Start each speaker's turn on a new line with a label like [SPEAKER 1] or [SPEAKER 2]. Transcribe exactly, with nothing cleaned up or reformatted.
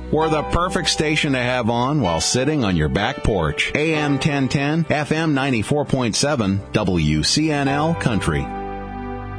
[SPEAKER 1] We're the perfect station to have on while sitting on your back porch. A M ten ten, F M ninety-four point seven, W C N L Country.